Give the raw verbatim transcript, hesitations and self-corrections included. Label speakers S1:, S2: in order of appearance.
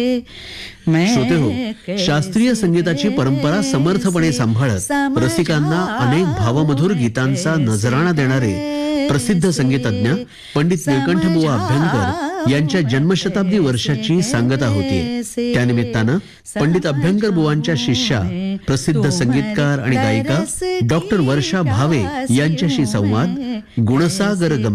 S1: श्रोते हो, शास्त्रीय संगीताची परंपरा समर्थपणे सांभाळत रसिकांना अनेक भावमधुर गीतांचा नजराणा देणारे प्रसिद्ध संगीतज्ञ पंडित निळकंठबुवा अभ्यंकर यांच्या जन्मशताब्दी वर्षाची सांगता होतीये. त्यानिमित्तानं पंडित अभ्यंकर बुवांच्या शिष्या प्रसिद्ध संगीतकार आणि गायिका डॉक्टर वर्षा भावे यांच्याशी संवाद गुणसागर